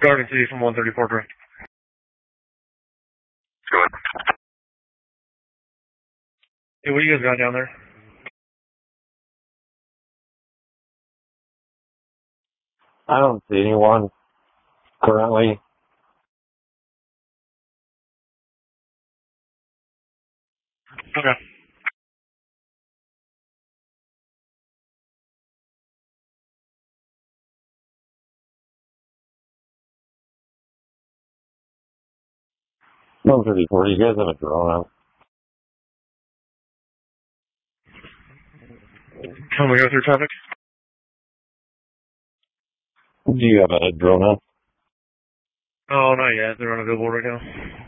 Garden City from 130 Port Drive. Go ahead. Hey, what do you guys got down there? I don't see anyone currently. Okay. No 34. You guys have a drone out. Can we go through traffic? Do you have a drone out? Oh, not yet. They're on a billboard right now.